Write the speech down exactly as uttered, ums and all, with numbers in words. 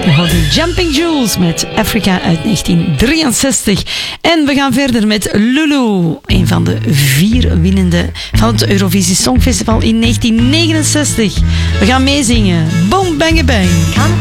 De Jumping Jules met Africa uit negentien drieënzestig. En we gaan verder met Lulu, een van de vier winnenden van het Eurovisie Songfestival in negentien negenenzestig. We gaan meezingen. Boom, bang, bang.